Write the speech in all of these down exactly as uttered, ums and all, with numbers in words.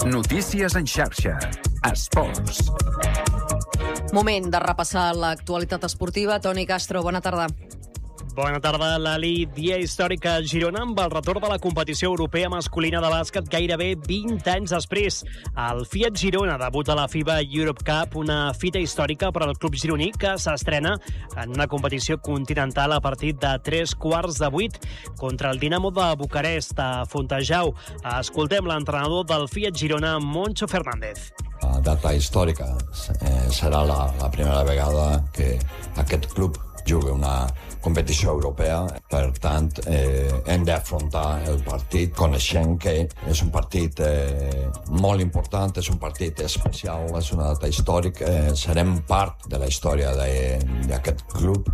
Notícies en xarxa. Esports. Moment de repassar l'actualitat esportiva. Toni Castro, bona tarda. Bona tarda, Lali. Dia històric a Girona amb el retorn de la competició europea masculina de bàsquet gairebé vint anys després. El Fiat Girona debuta a la FIBA Europe Cup, una fita històrica per al club gironí que s'estrena en una competició continental a partir de tres quarts de vuit contra el Dinamo de Bucarest a Fontejau. Escoltem l'entrenador del Fiat Girona, Moncho Fernández. La data històrica eh, serà la, la primera vegada que aquest club juga una competició europea. Per tant, eh, hem d'afrontar el partit coneixent que és un partit eh, molt important, és un partit especial, és una data històrica. Eh, serem part de la història d'aquest club.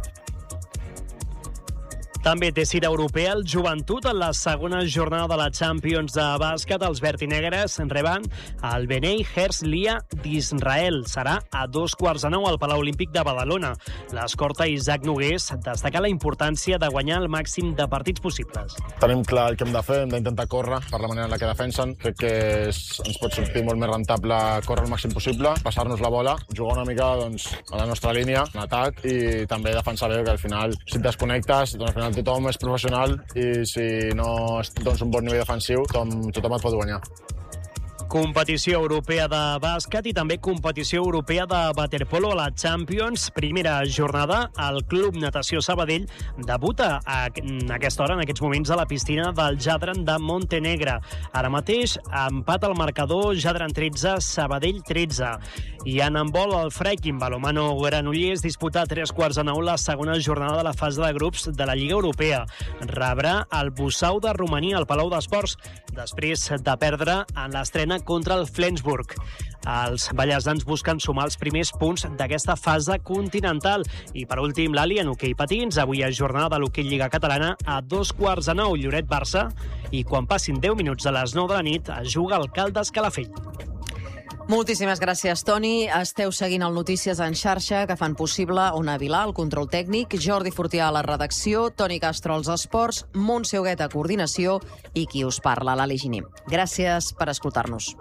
També té cita europea el Joventut en la segona jornada de la Champions de bàsquet. Els vertinegres reben el Bnei Herzliya d'Israel. Serà a dos quarts de nou al Palau Olímpic de Badalona. L'escorta Isaac Nogués destaca la importància de guanyar el màxim de partits possibles. Tenim clar el que hem de fer, hem d'intentar córrer per la manera en la que defensen. Crec que és, ens pot sortir molt més rentable córrer el màxim possible, passar-nos la bola, jugar una mica doncs, a la nostra línia, en atac, i també defensar bé, que al final, si et desconnectes, doncs al final tothom és professional i si no dones un bon nivell defensiu, tothom, tothom et pot guanyar. Competició europea de bàsquet i també competició europea de waterpolo a la Champions. Primera jornada, el Club Natació Sabadell debuta a aquesta hora, en aquests moments, a la piscina del Jadran de Montenegre. Ara mateix, empat al marcador, Jadran tretze, Sabadell tretze. I en handbol, el Freikin Balomano Granollers disputa a tres quarts de nou la segona jornada de la fase de grups de la Lliga Europea. Rebrà el Bussau de Romania al Palau d'Esports, després de perdre en l'estrena contra el Flensburg. Els ballesans busquen sumar els primers punts d'aquesta fase continental. I per últim, l'Ali en hoquei patins. Avui és jornada de l'hoquei Lliga Catalana a dos quarts de nou, Lloret-Barça, i quan passin deu minuts a les nou de la nit es juga al Caldes Calafell. Moltíssimes gràcies, Toni. Esteu seguint el Notícies en xarxa, que fan possible Ona Vilà, el control tècnic, Jordi Fortià a la redacció, Toni Castro als esports, Montse Huguet a coordinació i qui us parla, l'Ali Giner. Gràcies per escoltar-nos.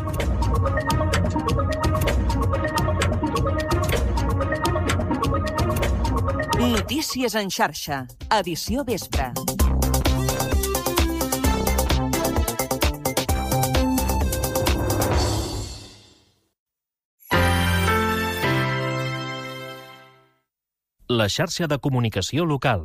Notícies en xarxa, edició vespre. La xarxa de comunicació local.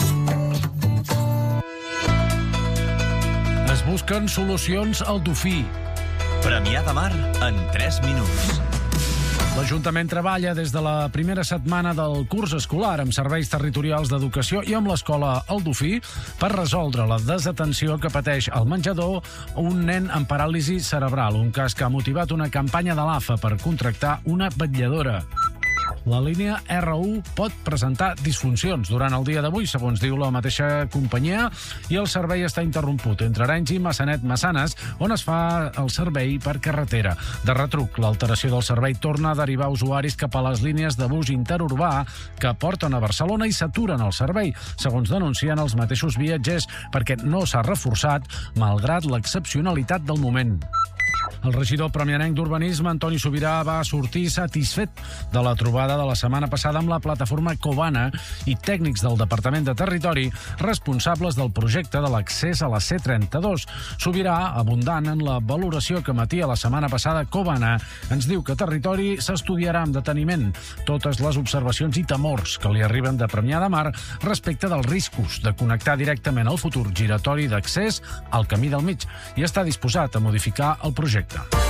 Es busquen solucions al Dofí. Premià de Mar en tres minuts. L'Ajuntament treballa des de la primera setmana del curs escolar amb serveis territorials d'educació i amb l'escola El Dofí per resoldre la desatenció que pateix al menjador un nen amb paràlisi cerebral, un cas que ha motivat una campanya de l'A F A per contractar una vetlladora. La línia R u pot presentar disfuncions durant el dia d'avui, segons diu la mateixa companyia, i el servei està interromput entre Arenys i Massanet-Massanes, on es fa el servei per carretera. De retruc, l'alteració del servei torna a derivar usuaris cap a les línies de bus interurbà que porten a Barcelona i s'aturen el servei, segons denuncien els mateixos viatgers, perquè no s'ha reforçat malgrat l'excepcionalitat del moment. El regidor premianenc d'Urbanisme, Antoni Subirà, va sortir satisfet de la trobada de la setmana passada amb la plataforma Covana i tècnics del Departament de Territori responsables del projecte de l'accés a la C trenta-dos. Subirà, abundant en la valoració que emetia la setmana passada Covana, ens diu que Territori s'estudiarà amb deteniment totes les observacions i temors que li arriben de Premià de Mar respecte dels riscos de connectar directament el futur giratori d'accés al Camí del Mig i està disposat a modificar el projecte.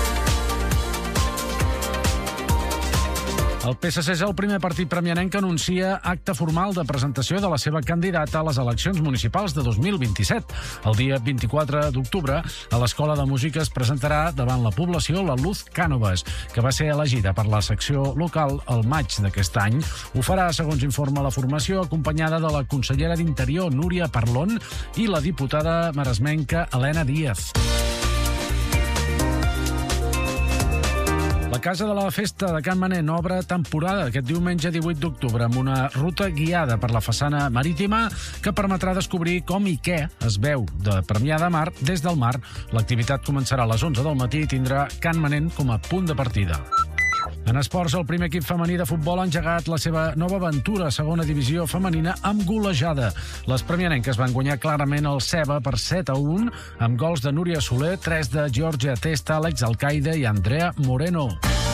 El P S C és el primer partit premianenc que anuncia acte formal de presentació de la seva candidata a les eleccions municipals de dos mil vint-i-set. El dia vint-i-quatre d'octubre, a l'Escola de Música es presentarà davant la població la Luz Cànovas, que va ser elegida per la secció local el maig d'aquest any. Ho farà, segons informa la formació, acompanyada de la consellera d'Interior, Núria Parlon, i la diputada maresmenca Helena Díaz. La Casa de la Festa de Can Manent obre temporada aquest diumenge divuit d'octubre amb una ruta guiada per la façana marítima que permetrà descobrir com i què es veu de Premià de Mar des del mar. L'activitat començarà a les onze del matí i tindrà Can Manent com a punt de partida. En esports, el primer equip femení de futbol ha engegat la seva nova aventura a segona divisió femenina amb golejada. Les premianenques van guanyar clarament el Ceba per set a un, amb gols de Núria Soler, tres de Georgia Testa, Àlex Alcaide i Andrea Moreno.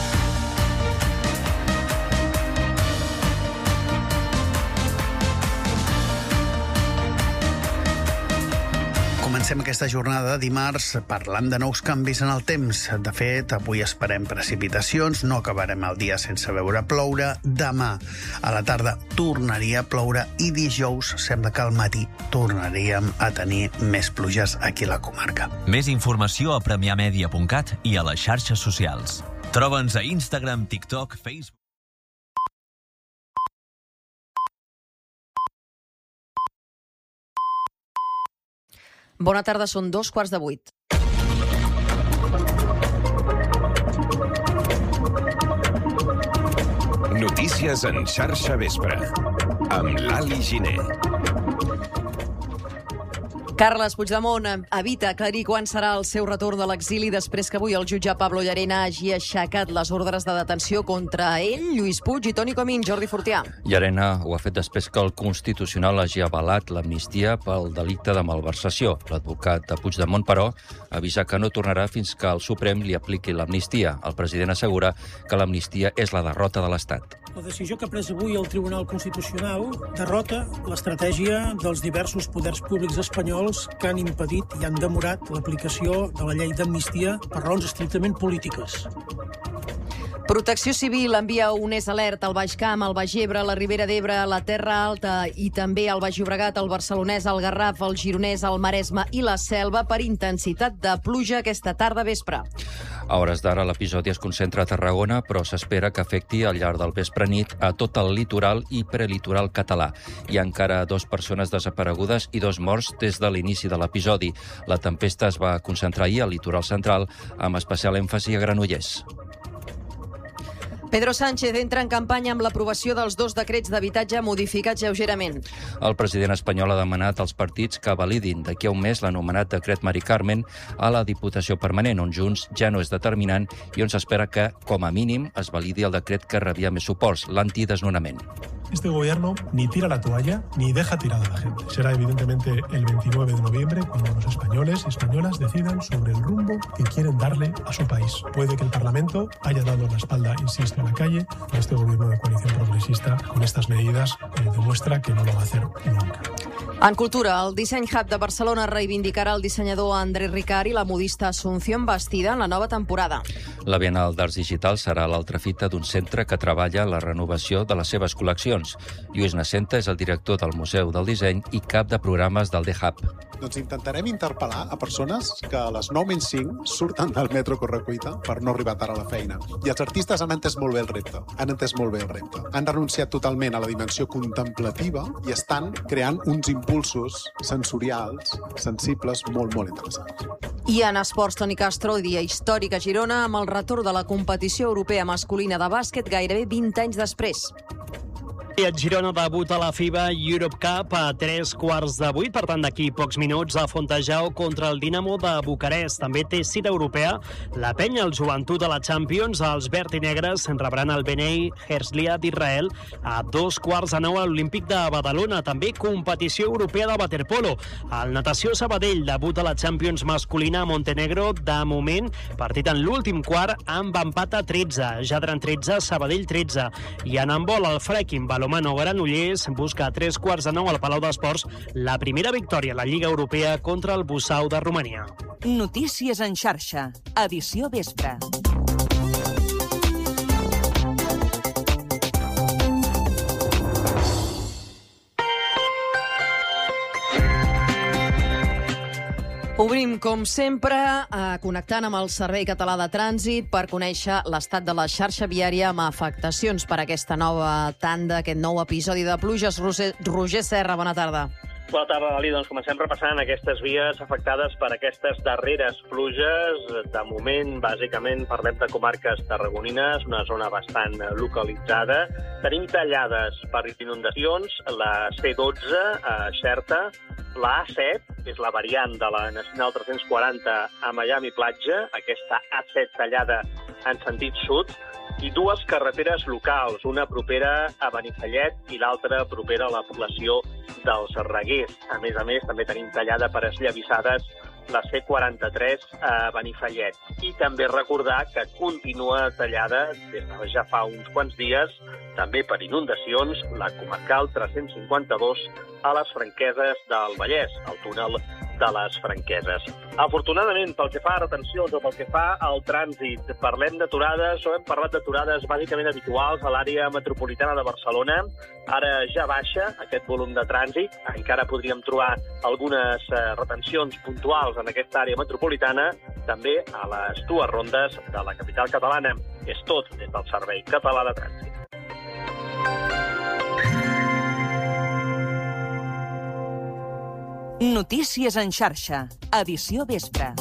Comencem aquesta jornada de dimarts parlant de nous canvis en el temps. De fet, avui esperem precipitacions, no acabarem el dia sense veure ploure. Demà a la tarda tornaria a ploure i dijous sembla que al matí tornaríem a tenir més pluges aquí a la comarca. Més informació a premiamedia punt cat i a les xarxes socials. Troba'ns a Instagram, TikTok, Facebook... Bona tarda, són dos quarts de vuit. Notícies en xarxa vespre, amb l'Ali Giner. Carles Puigdemont evita aclarir quan serà el seu retorn de l'exili després que avui el jutge Pablo Llarena hagi aixecat les ordres de detenció contra ell, Lluís Puig i Toni Comín. Jordi Fortià. Llarena ho ha fet després que el Constitucional hagi avalat l'amnistia pel delicte de malversació. L'advocat de Puigdemont, però, avisa que no tornarà fins que el Suprem li apliqui l'amnistia. El president assegura que l'amnistia és la derrota de l'Estat. La decisió que ha pres avui el Tribunal Constitucional derrota l'estratègia dels diversos poders públics espanyols que han impedit i han demorat l'aplicació de la llei d'amnistia per raons estrictament polítiques. Protecció Civil envia un és alert al Baix Camp, al Baix Ebre, a la Ribera d'Ebre, a la Terra Alta i també al Baix Llobregat, al Barcelonès, al Garraf, al Gironès, al Maresme i la Selva per intensitat de pluja aquesta tarda vespre. A hores d'ara l'episodi es concentra a Tarragona, però s'espera que afecti al llarg del vespre nit a tot el litoral i prelitoral català. Hi ha encara dues persones desaparegudes i dos morts des de l'inici de l'episodi. La tempesta es va concentrar ahir al litoral central, amb especial èmfasi a Granollers. Pedro Sánchez entra en campanya amb l'aprovació dels dos decrets d'habitatge modificats lleugerament. El president espanyol ha demanat als partits que validin d'aquí a un mes l'anomenat decret Mari Carmen a la Diputació Permanent, on Junts ja no és determinant i on s'espera que, com a mínim, es validi el decret que rebia més suports, l'antidesnonament. Este gobierno ni tira la toalla ni deja tirada a la gente. Será evidentemente el veintinueve de noviembre cuando los españoles y españolas decidan sobre el rumbo que quieren darle a su país. Puede que el Parlamento haya dado la espalda, insisto, a la calle. Este gobierno de coalición progresista con estas medidas eh, demuestra que no lo va a hacer nunca. En cultura, el Disseny Hub de Barcelona reivindicarà el dissenyador André Ricard i la modista Asunción Bastida en la nova temporada. La Bienal d'Arts Digitals serà l'altra fita d'un centre que treballa la renovació de les seves col·leccions. Lluís Nascenta és el director del Museu del Disseny i cap de programes del The Hub. Doncs intentarem interpel·lar a persones que a les nou menys cinc surten del metro correcuita per no arribar tard a la feina. I els artistes han entès molt bé el repte. Han entès molt bé el repte. Han renunciat totalment a la dimensió contemplativa i estan creant uns impulsos sensorials, sensibles, molt, molt interessants. I en esports, Toni Castro, dia històric a Girona amb el retorn de la competició europea masculina de bàsquet gairebé vint anys després. I a Girona debuta la FIBA Europe Cup a tres quarts de vuit, per tant d'aquí pocs minuts a Fontejau contra el Dinamo de Bucarest. També té cita europea la penya, el joventut de la Champions. Els verd i negres rebran el Bnei Herzliya d'Israel a dos quarts de nou a l'Olímpic de Badalona. També competició europea de waterpolo. El Natació Sabadell debuta la Champions masculina a Montenegro. De moment, partit en l'últim quart amb empat a tretze. Jadran tretze, Sabadell tretze. I en handbol, el Frekin Balomano Granollers busca a tres quarts de nou al Palau d'Esports la primera victòria a la Lliga Europea contra el Bussau de Romania. Notícies en xarxa, edició vespre. Obrim, com sempre, eh, connectant amb el Servei Català de Trànsit per conèixer l'estat de la xarxa viària amb afectacions per aquesta nova tanda, aquest nou episodi de pluges. Roger, Roger Serra, bona tarda. Bona tarda, Lali. Doncs comencem repassant aquestes vies afectades per aquestes darreres pluges. De moment, bàsicament, parlem de comarques tarragonines, una zona bastant localitzada. Tenim tallades per inundacions la C dotze a Xerta, la A set, que és la variant de la Nacional tres-cents quaranta a Miami Platja, aquesta A set tallada en sentit sud, i dues carreteres locals, una propera a Benifallet i l'altra propera a la població dels Reguers. A més a més, també tenim tallada per esllavissades la C quaranta-tres a Benifallet. I també recordar que continua tallada des de ja fa uns quants dies, també per inundacions, la comarcal tres-cents cinquanta-dos a les Franqueses del Vallès, al túnel de les Franqueses. Afortunadament, pel que fa a retencions o pel que fa al trànsit, parlem d'aturades o hem parlat d'aturades bàsicament habituals a l'àrea metropolitana de Barcelona. Ara ja baixa aquest volum de trànsit. Encara podríem trobar algunes retencions puntuals en aquesta àrea metropolitana, també a les dues rondes de la capital catalana. És tot des del Servei Català de Trànsit. Notícies en xarxa, edició vespre.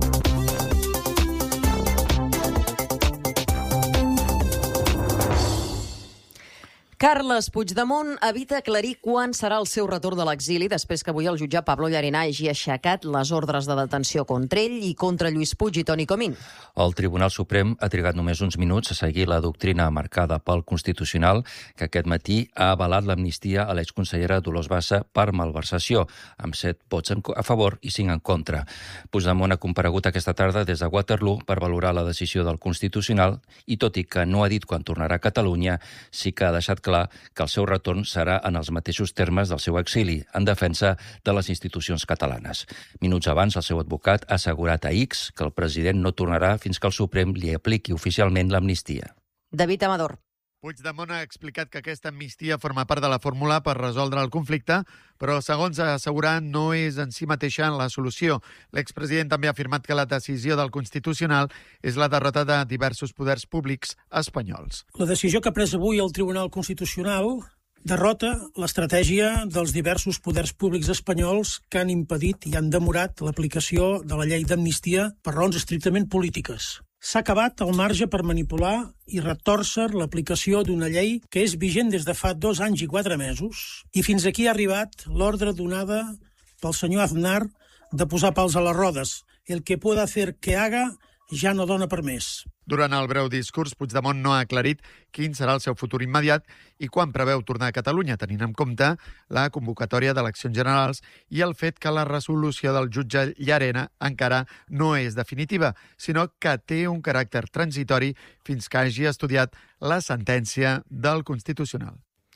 Carles Puigdemont evita aclarir quan serà el seu retorn de l'exili després que avui el jutge Pablo Llarena hagi aixecat les ordres de detenció contra ell i contra Lluís Puig i Toni Comín. El Tribunal Suprem ha trigat només uns minuts a seguir la doctrina marcada pel Constitucional, que aquest matí ha avalat l'amnistia a l'exconsellera Dolors Bassa per malversació, amb set vots a favor i cinc en contra. Puigdemont ha comparegut aquesta tarda des de Waterloo per valorar la decisió del Constitucional i, tot i que no ha dit quan tornarà a Catalunya, sí que ha deixat clar que el seu retorn serà en els mateixos termes del seu exili, en defensa de les institucions catalanes. Minuts abans, el seu advocat ha assegurat a X que el president no tornarà fins que el Suprem li apliqui oficialment l'amnistia. David Amador. Puigdemont ha explicat que aquesta amnistia forma part de la fórmula per resoldre el conflicte, però, segons ha assegurat, no és en si mateixa la solució. L'expresident també ha afirmat que la decisió del Constitucional és la derrota de diversos poders públics espanyols. La decisió que ha pres avui el Tribunal Constitucional derrota l'estratègia dels diversos poders públics espanyols que han impedit i han demorat l'aplicació de la llei d'amnistia per raons estrictament polítiques. S'ha acabat el marge per manipular i retòrcer l'aplicació d'una llei que és vigent des de fa dos anys i quatre mesos i fins aquí ha arribat l'ordre donada pel senyor Aznar de posar pals a les rodes. El que pueda hacer que haga ja no dona per més. Durant el breu discurs, Puigdemont no ha aclarit quin serà el seu futur immediat i quan preveu tornar a Catalunya, tenint en compte la convocatòria d'eleccions generals i el fet que la resolució del jutge Llarena encara no és definitiva, sinó que té un caràcter transitori fins que hagi estudiat la sentència del Constitucional.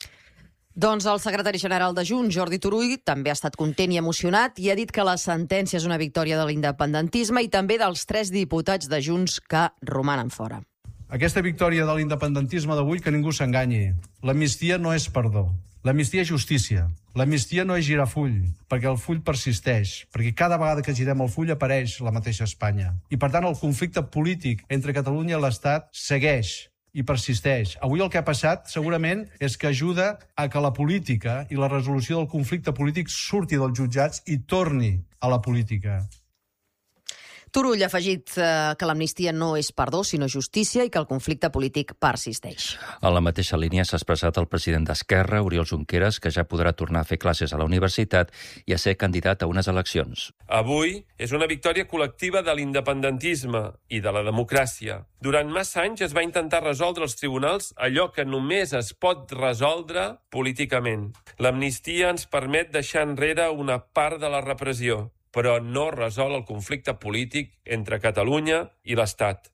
Doncs el secretari general de Junts, Jordi Turull, també ha estat content i emocionat i ha dit que la sentència és una victòria de l'independentisme i també dels tres diputats de Junts que romanen fora. Aquesta victòria de l'independentisme d'avui, que ningú s'enganyi. L'amnistia no és perdó. L'amnistia és justícia. L'amnistia no és girar full, perquè el full persisteix, perquè cada vegada que girem el full apareix la mateixa Espanya. I, per tant, el conflicte polític entre Catalunya i l'Estat segueix i persisteix. Avui el que ha passat, segurament, és que ajuda a que la política i la resolució del conflicte polític surti dels jutjats i torni a la política. Turull ha afegit eh, que l'amnistia no és perdó, sinó justícia i que el conflicte polític persisteix. En la mateixa línia s'ha expressat el president d'Esquerra, Oriol Junqueras, que ja podrà tornar a fer classes a la universitat i a ser candidat a unes eleccions. Avui és una victòria col·lectiva de l'independentisme i de la democràcia. Durant massa anys es va intentar resoldre als tribunals allò que només es pot resoldre políticament. L'amnistia ens permet deixar enrere una part de la repressió, però no resol el conflicte polític entre Catalunya i l'Estat.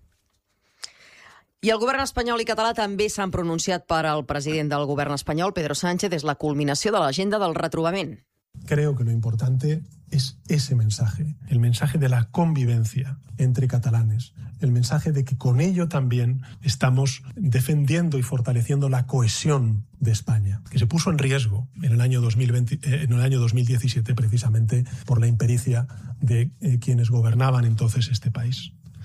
I el govern espanyol i català també s'han pronunciat per al president del govern espanyol, Pedro Sánchez, és la culminació de l'agenda del retrobament. Creo que lo importante es ese mensaje, el mensaje de la convivencia entre catalanes, el mensaje de que con ello también estamos defendiendo y fortaleciendo la cohesión de España, que se puso en riesgo en el año dos mil veinte, eh, en el año dos mil diecisiete precisamente por la impericia de eh, quienes gobernaban entonces este país.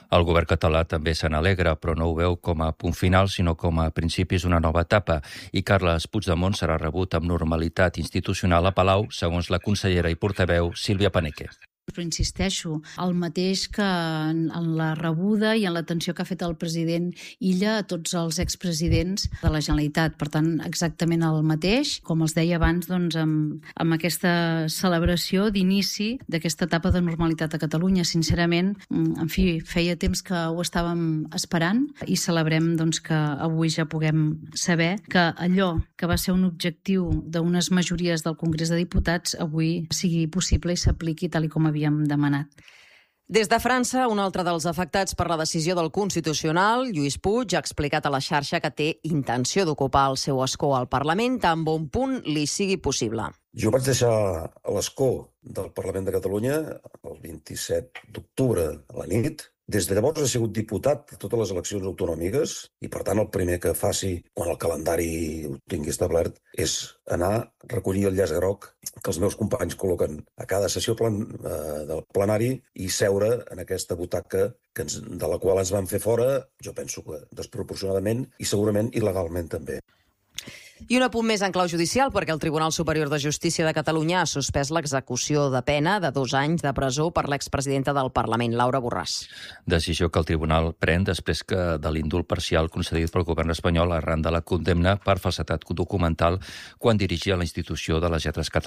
El govern català també se n'alegra, però no ho veu com a punt final, sinó com a principis d'una nova etapa. I Carles Puigdemont serà rebut amb normalitat institucional a Palau, segons la consellera i portaveu Sílvia Paneque. Però insisteixo, el mateix que en la rebuda i en l'atenció que ha fet el president Illa a tots els expresidents de la Generalitat. Per tant, exactament el mateix, com els deia abans, doncs, amb, amb aquesta celebració d'inici d'aquesta etapa de normalitat a Catalunya. Sincerament, en fi, feia temps que ho estàvem esperant i celebrem doncs, que avui ja puguem saber que allò que va ser un objectiu d'unes majories del Congrés de Diputats avui sigui possible i s'apliqui tal i com havia havíem demanat. Des de França, un altre dels afectats per la decisió del Constitucional, Lluís Puig, ha explicat a la xarxa que té intenció d'ocupar el seu escó al Parlament tan bon punt li sigui possible. Jo vaig deixar l'escó del Parlament de Catalunya el vint-i-set d'octubre a la nit. Des de llavors he sigut diputat de totes les eleccions autonòmiques i, per tant, el primer que faci quan el calendari ho tingui establert és anar a recollir el llaç groc que els meus companys col·loquen a cada sessió plan, eh, del plenari i seure en aquesta butaca que ens, de la qual ens van fer fora, jo penso que desproporcionadament i segurament il·legalment també. I un apunt més en clau judicial, perquè el Tribunal Superior de Justícia de Catalunya ha suspès l'execució de pena de dos anys de presó per l'expresidenta del Parlament, Laura Borràs. Decisió que el tribunal pren després que de l'indult parcial concedit pel govern espanyol arran de la condemna per falsedat documental quan dirigia la institució de les lletres catalanes.